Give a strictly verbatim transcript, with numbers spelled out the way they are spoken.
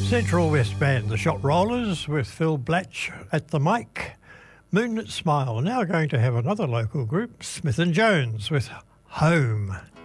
Central West Band, the Shot Rollers, with Phil Blatch at the mic. Moonlit Smile, now going to have another local group, Smith and Jones, with Home.